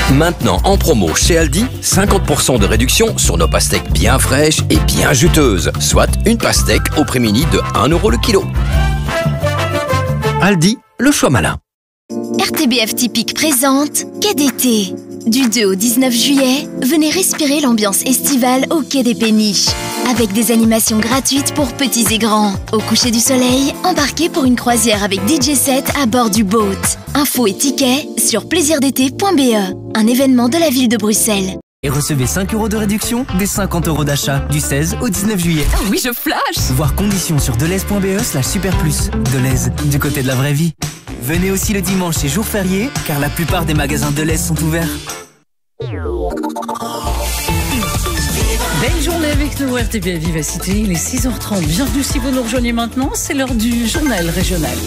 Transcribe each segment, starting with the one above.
Maintenant en promo chez Aldi, 50% de réduction sur nos pastèques bien fraîches et bien juteuses. Soit une pastèque au prix mini de 1 € le kilo. Aldi, le choix malin. RTBF Typique présente Quai d'été. Du 2 au 19 juillet, venez respirer l'ambiance estivale au Quai des Péniches. Avec des animations gratuites pour petits et grands. Au coucher du soleil, embarquez pour une croisière avec DJ set à bord du boat. Infos et tickets sur plaisirdété.be, un événement de la ville de Bruxelles. Et recevez 5 € de réduction des 50 € d'achat du 16 au 19 juillet. Oh oui, je flash! Voir conditions sur deleuze.be/superplus. Deleuze, du côté de la vraie vie. Venez aussi le dimanche et jour férié, car la plupart des magasins Deleuze sont ouverts. Belle journée avec nous, RTBF Vivacité. Il est 6h30. Bienvenue si vous nous rejoignez maintenant. C'est l'heure du journal régional.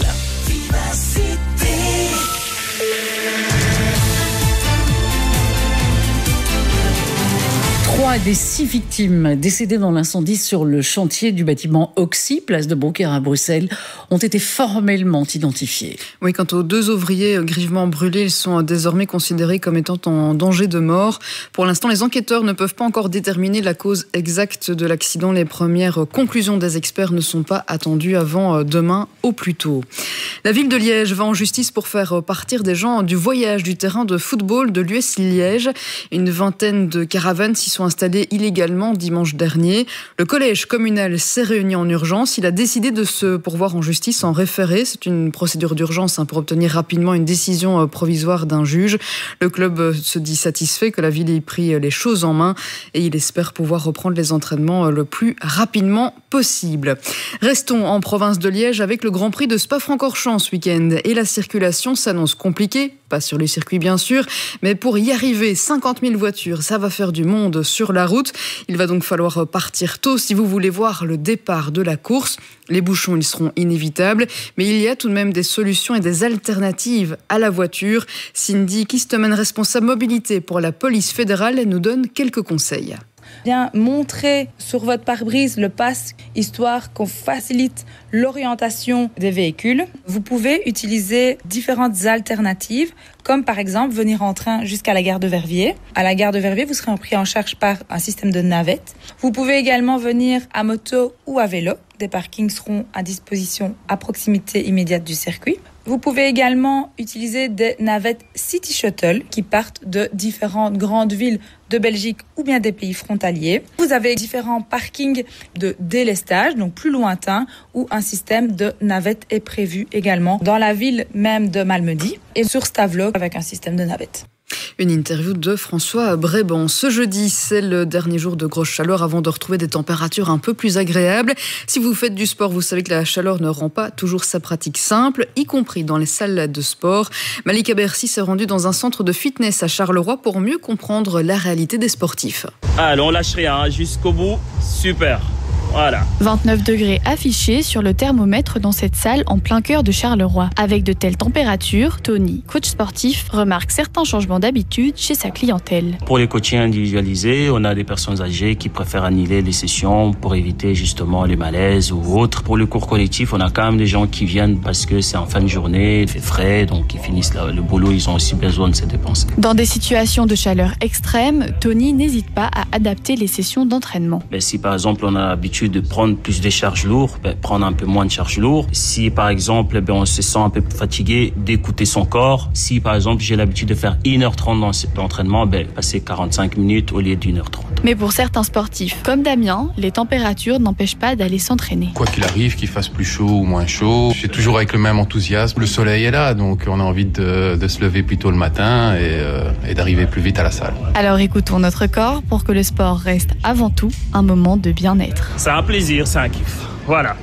3 des 6 victimes décédées dans l'incendie sur le chantier du bâtiment Oxy, place de Beaucaire à Bruxelles, ont été formellement identifiées. Oui, quant aux 2 ouvriers grièvement brûlés, ils sont désormais considérés comme étant en danger de mort. Pour l'instant, les enquêteurs ne peuvent pas encore déterminer la cause exacte de l'accident. Les premières conclusions des experts ne sont pas attendues avant demain au plus tôt. La ville de Liège va en justice pour faire partir des gens du voyage du terrain de football de l'US Liège. Une vingtaine de caravanes s'y sont installées illégalement dimanche dernier. Le collège communal s'est réuni en urgence. Il a décidé de se pourvoir en justice en référé. C'est une procédure d'urgence pour obtenir rapidement une décision provisoire d'un juge. Le club se dit satisfait que la ville ait pris les choses en main et il espère pouvoir reprendre les entraînements le plus rapidement possible. Restons en province de Liège avec le Grand Prix de Spa-Francorchamps ce week-end. Et la circulation s'annonce compliquée. Pas sur les circuits bien sûr, mais pour y arriver, 50 000 voitures, ça va faire du monde sur la route. Il va donc falloir partir tôt si vous voulez voir le départ de la course. Les bouchons, ils seront inévitables, mais il y a tout de même des solutions et des alternatives à la voiture. Cindy Kisteman, responsable mobilité pour la police fédérale, nous donne quelques conseils. Bien montrer sur votre pare-brise le pass, histoire qu'on facilite l'orientation des véhicules. Vous pouvez utiliser différentes alternatives, comme par exemple venir en train jusqu'à la gare de Verviers. À la gare de Verviers, vous serez pris en charge par un système de navette. Vous pouvez également venir à moto ou à vélo. Des parkings seront à disposition à proximité immédiate du circuit. Vous pouvez également utiliser des navettes City Shuttle qui partent de différentes grandes villes de Belgique ou bien des pays frontaliers. Vous avez différents parkings de délestage, donc plus lointains, où un système de navettes est prévu également dans la ville même de Malmedy et sur Stavelot avec un système de navettes. Une interview de François Bréban. Ce jeudi, c'est le dernier jour de grosse chaleur avant de retrouver des températures un peu plus agréables. Si vous faites du sport, vous savez que la chaleur ne rend pas toujours sa pratique simple, y compris dans les salles de sport. Malika Bercy s'est rendue dans un centre de fitness à Charleroi pour mieux comprendre la réalité des sportifs. Allez, on lâche rien, jusqu'au bout. Super. Voilà. 29 degrés affichés sur le thermomètre dans cette salle en plein cœur de Charleroi. Avec de telles températures, Tony, coach sportif, remarque certains changements d'habitude chez sa clientèle. Pour les coachings individualisés, on a des personnes âgées qui préfèrent annuler les sessions pour éviter justement les malaises ou autres. Pour le cours collectif, on a quand même des gens qui viennent parce que c'est en fin de journée, il fait frais, donc ils finissent le boulot, ils ont aussi besoin de se dépenser. Dans des situations de chaleur extrême, Tony n'hésite pas à adapter les sessions d'entraînement. Mais si par exemple on a l'habitude de prendre plus de charges lourdes, prendre un peu moins de charges lourdes. Si par exemple on se sent un peu fatigué, d'écouter son corps. Si par exemple j'ai l'habitude de faire 1h30 dans l'entraînement, passer 45 minutes au lieu d'1h30. Mais pour certains sportifs, comme Damien, les températures n'empêchent pas d'aller s'entraîner. Quoi qu'il arrive, qu'il fasse plus chaud ou moins chaud, c'est toujours avec le même enthousiasme. Le soleil est là, donc on a envie de se lever plus tôt le matin et d'arriver plus vite à la salle. Alors écoutons notre corps pour que le sport reste avant tout un moment de bien-être. C'est un plaisir, c'est un kiff. Voilà.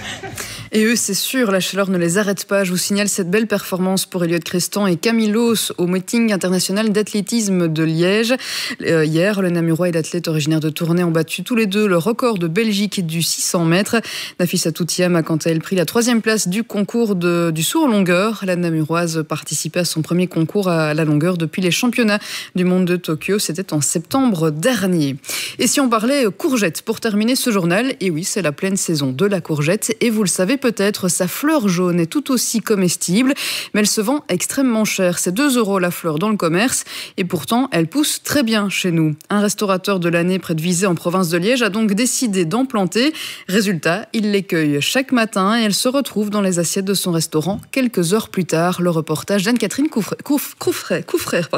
Et eux, c'est sûr, la chaleur ne les arrête pas. Je vous signale cette belle performance pour Elliot Crestan et Camille Los au meeting international d'athlétisme de Liège. Hier, le Namurois et l'athlète originaire de Tournai ont battu tous les deux le record de Belgique du 600 mètres. Nafissa Toutiam a quant à elle pris la 3e place du concours du saut en longueur. La Namuroise participait à son premier concours à la longueur depuis les championnats du monde de Tokyo. C'était en septembre dernier. Et si on parlait courgettes pour terminer ce journal, et oui, c'est la pleine saison de la courgette. Et vous le savez peut-être, sa fleur jaune est tout aussi comestible, mais elle se vend extrêmement cher. C'est 2 € la fleur dans le commerce et pourtant elle pousse très bien chez nous. Un restaurateur de l'année près de Visé en province de Liège a donc décidé d'en planter. Résultat, il les cueille chaque matin et elle se retrouve dans les assiettes de son restaurant quelques heures plus tard. Le reportage d'Anne-Catherine Couffrère.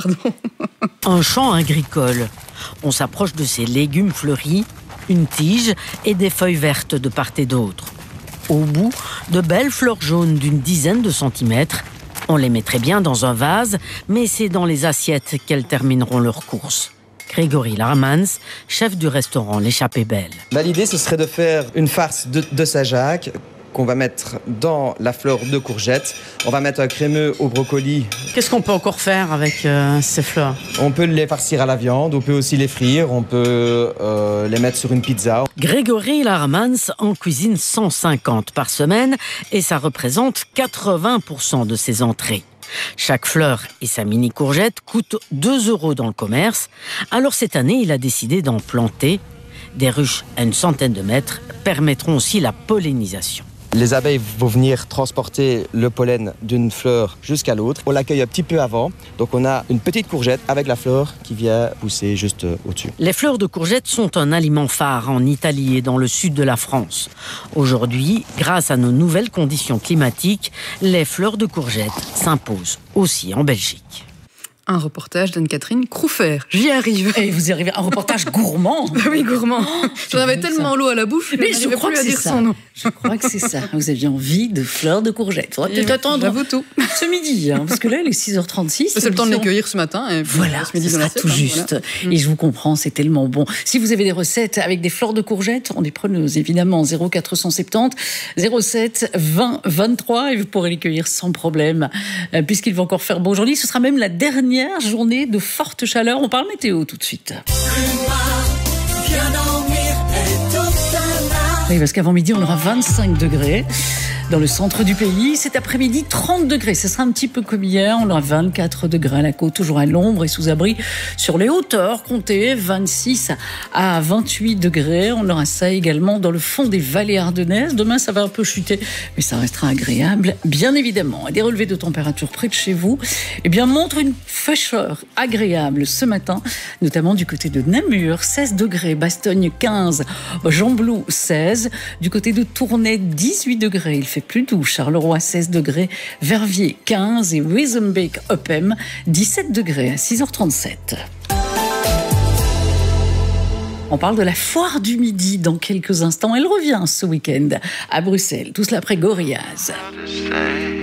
Un champ agricole. On s'approche de ces légumes fleuris, une tige et des feuilles vertes de part et d'autre. Au bout, de belles fleurs jaunes d'une dizaine de centimètres. On les mettrait bien dans un vase, mais c'est dans les assiettes qu'elles termineront leur course. Grégory Larmans, chef du restaurant L'Échappée Belle. L'idée, ce serait de faire une farce de Saint-Jacques qu'on va mettre dans la fleur de courgette. On va mettre un crémeux au brocoli. Qu'est-ce qu'on peut encore faire avec ces fleurs ? On peut les farcir à la viande, on peut aussi les frire, on peut les mettre sur une pizza. Grégory Larmans en cuisine 150 par semaine et ça représente 80% de ses entrées. Chaque fleur et sa mini courgette coûtent 2 € dans le commerce. Alors cette année, il a décidé d'en planter. Des ruches à une centaine de mètres permettront aussi la pollinisation. Les abeilles vont venir transporter le pollen d'une fleur jusqu'à l'autre. On l'accueille un petit peu avant, donc on a une petite courgette avec la fleur qui vient pousser juste au-dessus. Les fleurs de courgette sont un aliment phare en Italie et dans le sud de la France. Aujourd'hui, grâce à nos nouvelles conditions climatiques, les fleurs de courgette s'imposent aussi en Belgique. Un reportage d'Anne-Catherine Couffrère. J'y arrive. Et vous y arrivez, un reportage gourmand. Oui, gourmand. J'en avais tellement l'eau à la bouche, mais je crois que c'est ça. Je crois que c'est ça. Vous aviez envie de fleurs de courgettes. Il faudrait peut-être attendre tout. Ce midi, parce que là, il est 6h36. C'est le temps de les cueillir ce matin. Et voilà, ce sera tout juste. Voilà. Et je vous comprends, c'est tellement bon. Si vous avez des recettes avec des fleurs de courgettes, on est preneuse, évidemment, 0470 07 20 23, et vous pourrez les cueillir sans problème, puisqu'il va encore faire beau aujourd'hui. Ce sera même la dernière journée de forte chaleur. On parle météo tout de suite. Oui, parce qu'avant midi, on aura 25 degrés dans le centre du pays. Cet après-midi, 30 degrés. Ce sera un petit peu comme hier. On aura 24 degrés à la côte, toujours à l'ombre et sous abri sur les hauteurs. Comptez 26 à 28 degrés. On aura ça également dans le fond des vallées ardennaises. Demain, ça va un peu chuter, mais ça restera agréable, bien évidemment. Et des relevés de température près de chez vous, montrent une fraîcheur agréable ce matin, notamment du côté de Namur, 16 degrés. Bastogne, 15. Gembloux, 16. Du côté de Tournai, 18 degrés. Il fait plus doux. Charleroi, 16 degrés. Verviers, 15. Et Wezenbeek-Oppem, 17 degrés à 6h37. On parle de la foire du midi dans quelques instants. Elle revient ce week-end à Bruxelles. Tout cela après Gorillaz.